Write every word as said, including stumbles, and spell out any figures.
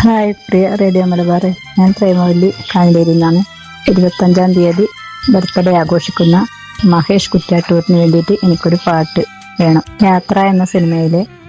Hi പ്രിയ radio Malabar. ഞാൻ പ്രേമവല്ലി കാഞ്ഞിലേരിയിൽ നിന്നാണ്. ഇരുപത്തഞ്ചാം തീയതി ബർത്ത്ഡേ ആഘോഷിക്കുന്ന മഹേഷ് കുറ്റ്യാട്ടൂരിന് വേണ്ടിയിട്ട് എനിക്കൊരു പാട്ട് വേണം. യാത്ര എന്ന സിനിമയിലെ